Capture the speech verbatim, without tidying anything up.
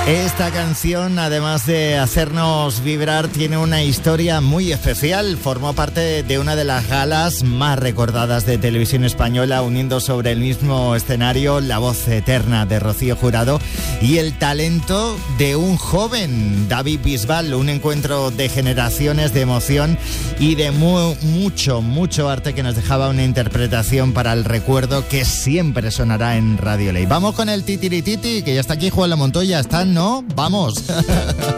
Esta canción, además de hacernos vibrar, tiene una historia muy especial. Formó parte de una de las galas más recordadas de televisión española, uniendo sobre el mismo escenario la voz eterna de Rocío Jurado y el talento de un joven, David Bisbal. Un encuentro de generaciones, de emoción y de mu- mucho, mucho arte que nos dejaba una interpretación para el recuerdo que siempre sonará en Radio Ley. Vamos con el titirititi, que ya está aquí Juan La Montoya. ¿Están, no? ¡Vamos!